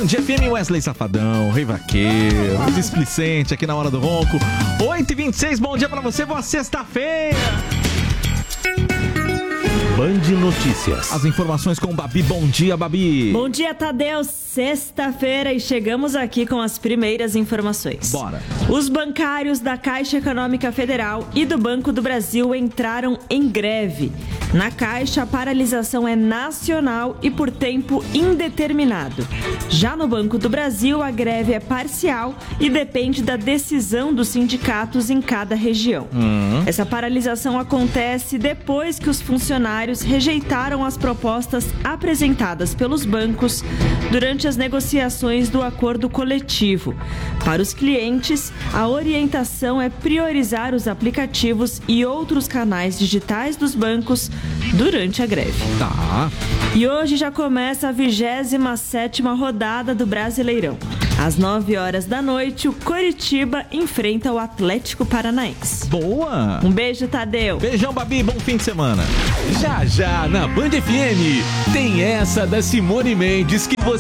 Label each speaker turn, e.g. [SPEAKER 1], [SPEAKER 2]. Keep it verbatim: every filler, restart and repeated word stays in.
[SPEAKER 1] Band F M, Wesley Safadão, Rei Vaqueiro, Luiz Explicente aqui na Hora do Ronco. oito e vinte e seis, bom dia pra você, boa sexta-feira.
[SPEAKER 2] Band Notícias.
[SPEAKER 1] As informações com Babi. Bom dia, Babi.
[SPEAKER 3] Bom dia, Tadeu. Sexta-feira e chegamos aqui com as primeiras informações.
[SPEAKER 1] Bora.
[SPEAKER 3] Os bancários da Caixa Econômica Federal e do Banco do Brasil entraram em greve. Na Caixa, a paralisação é nacional e por tempo indeterminado. Já no Banco do Brasil, a greve é parcial e depende da decisão dos sindicatos em cada região. Hum. Essa paralisação acontece depois que os funcionários rejeitaram as propostas apresentadas pelos bancos durante as negociações do acordo coletivo. Para os clientes, a orientação é priorizar os aplicativos e outros canais digitais dos bancos durante a greve.
[SPEAKER 1] Tá.
[SPEAKER 3] E hoje já começa a vigésima sétima rodada do Brasileirão. Às nove horas da noite, o Coritiba enfrenta o Atlético Paranaense.
[SPEAKER 1] Boa!
[SPEAKER 3] Um beijo, Tadeu.
[SPEAKER 1] Beijão, Babi, bom fim de semana.
[SPEAKER 2] Já, já, na Band F M, tem essa da Simone Mendes que você